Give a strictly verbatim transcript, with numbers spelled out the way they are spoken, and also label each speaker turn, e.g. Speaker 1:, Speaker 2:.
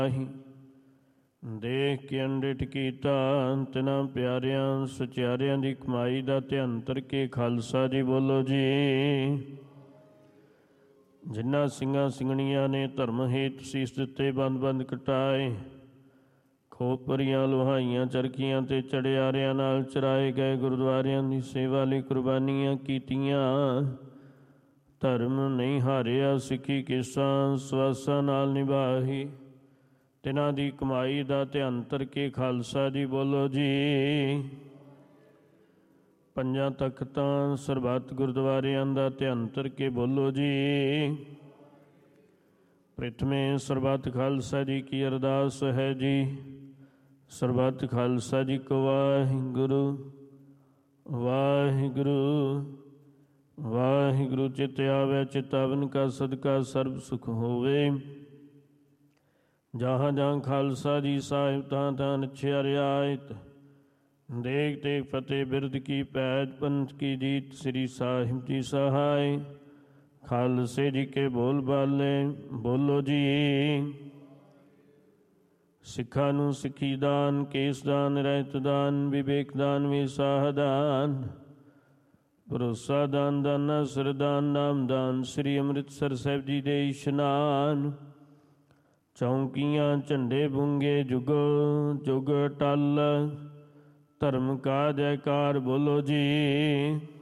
Speaker 1: ਦੇਖ ਕੇ ਅੰਡਿਠ ਕੀਤਾ ਤਿਨਾਂ ਪਿਆਰਿਆਂ ਸੁਚਿਆਰਿਆਂ ਦੀ ਕਮਾਈ ਦਾ ਧਿਆਨ ਧਰ ਕੇ ਖਾਲਸਾ ਜੀ ਬੋਲੋ ਜੀ। ਜਿਨ੍ਹਾਂ ਸਿੰਘਾਂ ਸਿੰਘਣੀਆਂ ਨੇ ਧਰਮ ਹੇਤ ਸੀਸ ਦਿੱਤੇ, ਬੰਦ ਬੰਦ ਕਟਾਏ, ਖੋਪਰੀਆਂ ਲੋਹਾਈਆਂ ਚਰਖੀਆਂ ਤੇ ਚੜਿਆਰਿਆਂ ਨਾਲ ਚਰਾਏ ਗਏ, ਗੁਰਦੁਆਰਿਆਂ ਦੀ ਸੇਵਾ ਲਈ ਕੁਰਬਾਨੀਆਂ ਕੀਤੀਆਂ, ਧਰਮ ਨਹੀਂ ਹਾਰਿਆ, ਸਿੱਖੀ ਕੇਸਾਂ ਸਵਾਸਾਂ ਨਾਲ ਨਿਭਾਹੀ, ਤਿਨਾਂ ਦੀ ਕਮਾਈ ਦਾ ਧਿਆਨ ਧਰ ਕੇ ਖਾਲਸਾ ਜੀ ਬੋਲੋ ਜੀ। ਪੰਜਾਂ ਤਖਤਾਂ ਸਰਬੱਤ ਗੁਰਦੁਆਰਿਆਂ ਦਾ ਧਿਆਨ ਧਰ ਕੇ ਬੋਲੋ ਜੀ। ਪ੍ਰਿਥਮੇ ਸਰਬੱਤ ਖਾਲਸਾ ਜੀ ਕੀ ਅਰਦਾਸ ਹੈ ਜੀ। ਸਰਬੱਤ ਖਾਲਸਾ ਜੀ ਕੋ ਵਾਹਿਗੁਰੂ ਵਾਹਿਗੁਰੂ ਵਾਹਿਗੁਰੂ। ਚਿਤ ਆਵੈ ਚਿਤਾਵਨ ਕਾ ਸਦਕਾ ਸਰਬ ਸੁਖ ਹੋਵੇ। ਜਹਾਂ ਜਹਾਂ ਖਾਲਸਾ ਜੀ ਸਾਹਿਬ ਤਾਂ ਤਾਂ ਨਛਿਆ ਰਿਆਇਤ। ਦੇਖ ਦੇਖ ਫਤਿਹ ਬਿਰਦ ਕੀ ਪੈਜ, ਪੰਥ ਕੀ ਜੀਤ, ਸ੍ਰੀ ਸਾਹਿਬ ਜੀ ਸਹਾਇ। ਖਾਲਸੇ ਜੀ ਕੇ ਬੋਲ ਬਾਲੇ ਬੋਲੋ ਜੀ। ਸਿੱਖਾਂ ਨੂੰ ਸਿੱਖੀ ਦਾਨ, ਕੇਸ ਦਾਨ, ਰਹਿਤ ਦਾਨ, ਵਿਵੇਕ ਦਾਨ, ਵਿਸਾਹ ਦਾਨ, ਭਰੋਸਾ ਦਾਨ, ਦਾਨਾ ਸਰਦਾਨ, ਨਾਮ ਦਾਨ, ਸ੍ਰੀ ਅੰਮ੍ਰਿਤਸਰ ਸਾਹਿਬ ਜੀ ਦੇ ਇਸ਼ਨਾਨ। ਚੌਂਕੀਆਂ ਝੰਡੇ ਬੁੰਗੇ ਜੁਗ ਜੁਗ ਟਲ, ਧਰਮ ਕਾ ਜੈਕਾਰ ਬੋਲੋ ਜੀ।